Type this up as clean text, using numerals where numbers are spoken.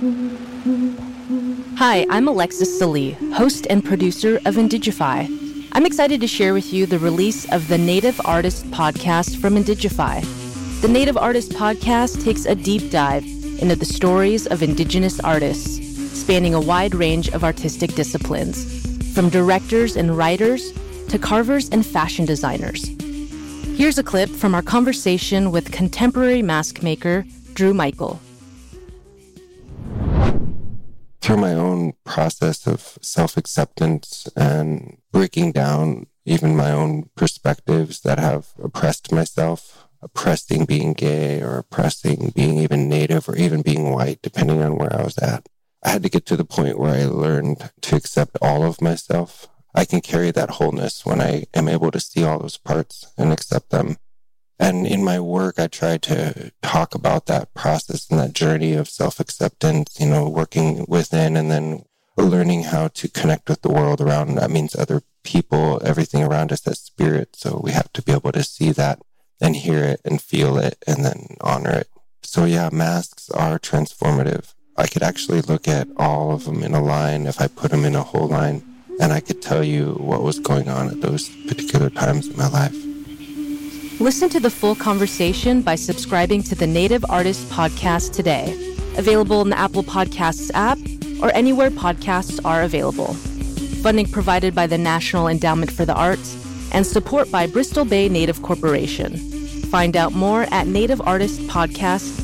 Hi, I'm Alexis Salee, host and producer of Indigify. I'm excited to share with you the release of the Native Artist Podcast from Indigify. The Native Artist Podcast takes a deep dive into the stories of Indigenous artists, spanning a wide range of artistic disciplines, from directors and writers to carvers and fashion designers. Here's a clip from our conversation with contemporary mask maker Drew Michael. Through my own process of self-acceptance and breaking down even my own perspectives that have oppressed myself, oppressing being gay or oppressing being even Native or even being white, depending on where I was at. I had to get to the point where I learned to accept all of myself. I can carry that wholeness when I am able to see all those parts and accept them. And in my work, I try to talk about that process and that journey of self-acceptance, working within and then learning how to connect with the world around. That means other people, everything around us as spirit. So we have to be able to see that and hear it and feel it and then honor it. So yeah, masks are transformative. I could actually look at all of them in a line if I put them in a whole line, and I could tell you what was going on at those particular times in my life. Listen to the full conversation by subscribing to the Native Artist Podcast today. Available in the Apple Podcasts app or anywhere podcasts are available. Funding provided by the National Endowment for the Arts and support by Bristol Bay Native Corporation. Find out more at nativeartistpodcast.com.